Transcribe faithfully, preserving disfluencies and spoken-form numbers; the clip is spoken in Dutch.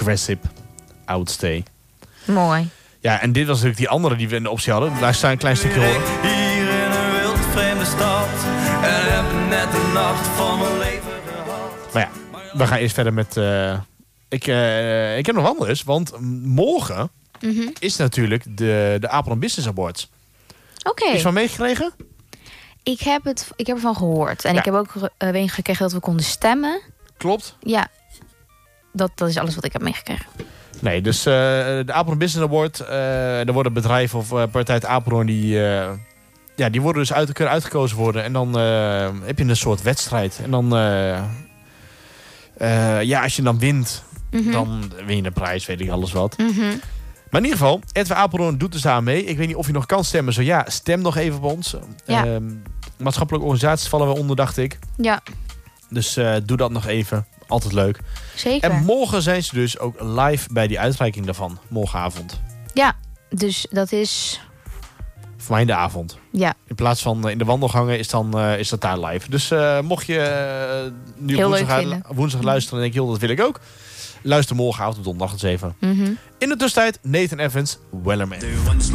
Aggressive, I would stay. Mooi. Ja, en dit was natuurlijk die andere die we in de optie hadden. Laat staan een klein stukje horen. Hier in een wild vreemde stad. En heb net de nacht van mijn leven gehad. Maar ja, we gaan eerst verder met... Uh, ik, uh, ik heb nog wat anders, want morgen Mm-hmm. is natuurlijk de, de Apeldoorn Business Awards. Oké. Okay. Is je van meegekregen? Ik heb, het, ik heb ervan gehoord. En ja. ik heb ook uh, meegekregen dat we konden stemmen. Klopt. Ja, dat, dat is alles wat ik heb meegekregen. Nee, dus uh, de Apeldoorn Business Award. Uh, er worden bedrijven of uh, partij uit Apeldoorn die... Uh, ja, die worden dus uit, kunnen uitgekozen worden. En dan uh, heb je een soort wedstrijd. En dan... Uh, uh, ja, als je dan wint... Mm-hmm. Dan win je een prijs, weet ik alles wat. Mm-hmm. Maar in ieder geval, R T W Apeldoorn doet dus daar mee. Ik weet niet of je nog kan stemmen. Zo ja, stem nog even op ons. Ja. Uh, maatschappelijke organisaties vallen we onder, dacht ik. Ja. Dus uh, doe dat nog even. Altijd leuk. Zeker. En morgen zijn ze dus ook live bij die uitreiking daarvan. Morgenavond. Ja, dus dat is... Voor mij in de avond. Ja. In plaats van uh, in de wandelgangen is, dan, uh, is dat daar live. Dus uh, mocht je uh, nu Heel woensdag, leuk woensdag luisteren en denk je, joh, dat wil ik ook. Luister morgenavond op donderdag eens even. Mm-hmm. In de tussentijd, Nathan Evans, Wellerman.